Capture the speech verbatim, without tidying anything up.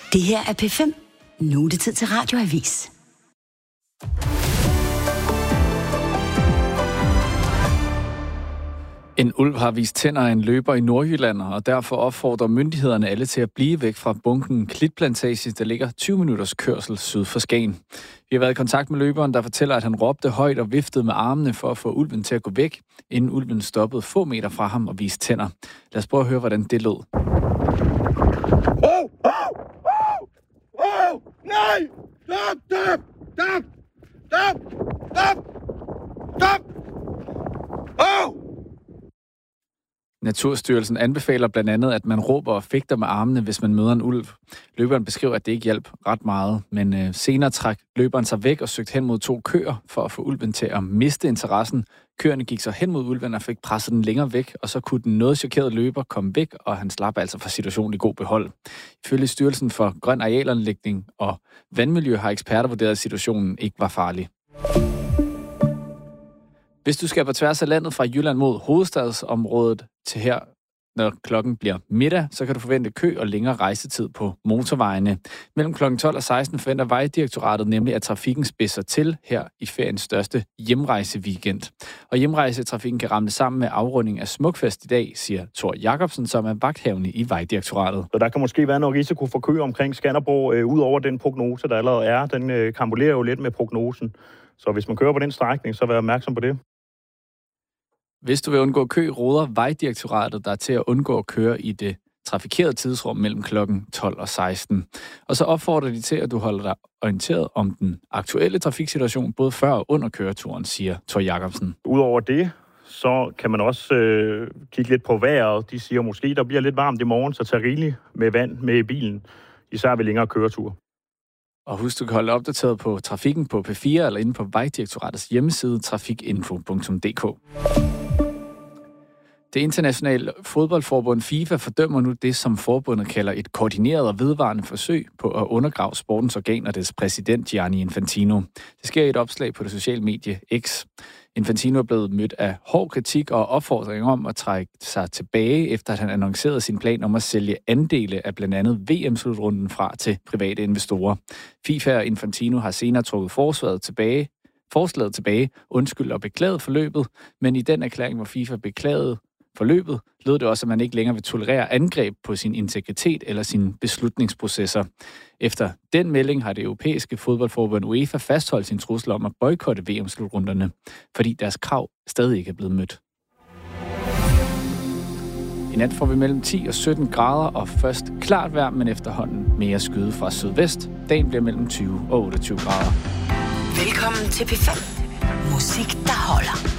Det her er P fem. Nu er det tid til Radioavis. En ulv har vist tænder af en løber i Nordjylland, og derfor opfordrer myndighederne alle til at blive væk fra bunken Klitplantage, der ligger tyve minutters kørsel syd for Skagen. Vi har været i kontakt med løberen, der fortæller, at han råbte højt og viftede med armene for at få ulven til at gå væk, inden ulven stoppede få meter fra ham og viste tænder. Lad os prøve at høre, hvordan det lød. Oh, oh, oh, oh, nej! Stop, stop, stop, stop, stop, stop! Oh! Naturstyrelsen anbefaler blandt andet, at man råber og fægter med armene, hvis man møder en ulv. Løberen beskriver, at det ikke hjalp ret meget, men øh, senere trak løberen sig væk og søgte hen mod to køer for at få ulven til at miste interessen. Køerne gik så hen mod ulven og fik presset den længere væk, og så kunne den noget chokerede løber komme væk, og han slap altså fra situationen i god behold. Ifølge Styrelsen for Grøn Arealanlægning og Vandmiljø har eksperter vurderet, at situationen ikke var farlig. Hvis du skal på tværs af landet fra Jylland mod hovedstadsområdet til her, når klokken bliver middag, så kan du forvente kø og længere rejsetid på motorvejene. Mellem klokken tolv og seksten forventer Vejdirektoratet nemlig, at trafikken spidser til her i feriens største hjemrejseweekend. Og hjemrejsetrafikken kan ramme sammen med afrunding af Smukfest i dag, siger Thor Jacobsen, som er vagthavende i Vejdirektoratet. Så der kan måske være noget risiko for kø omkring Skanderborg, øh, ud over den prognose, der allerede er. Den øh, kambulerer jo lidt med prognosen. Så hvis man kører på den strækning, så vær opmærksom på det. Hvis du vil undgå kø, råder Vejdirektoratet der til at undgå at køre i det trafikerede tidsrum mellem klokken tolv og seksten. Og så opfordrer de til, at du holder dig orienteret om den aktuelle trafiksituation, både før og under køreturen, siger Thor Jacobsen. Udover det, så kan man også øh, kigge lidt på vejret. De siger måske, der bliver lidt varmt i morgen, så tag rigeligt med vand med i bilen, især ved længere køretur. Og husk, du kan holde opdateret på trafikken på P fire eller inde på Vejdirektoratets hjemmeside trafikinfo punktum d k. Det internationale fodboldforbund FIFA fordømmer nu det, som forbundet kalder et koordineret og vedvarende forsøg på at undergrave sportens organ og dets præsident Gianni Infantino. Det sker i et opslag på det sociale medie X. Infantino er blevet mødt af hård kritik og opfordring om at trække sig tilbage, efter at han annoncerede sin plan om at sælge andele af blandt andet V M-slutrunden fra til private investorer. FIFA og Infantino har senere trukket forslaget tilbage, forslaget tilbage, undskyld og beklaget forløbet, men i den erklæring, hvor FIFA beklagede forløbet, lød det også, at man ikke længere vil tolerere angreb på sin integritet eller sine beslutningsprocesser. Efter den melding har det europæiske fodboldforbund UEFA fastholdt sin trussel om at boykotte V M-slutrunderne, fordi deres krav stadig ikke er blevet mødt. I nat får vi mellem ti og sytten grader og først klart vejr, men efterhånden mere skyde fra sydvest. Dagen bliver mellem tyve og otteogtyve grader. Velkommen til P fem. Musik, der holder.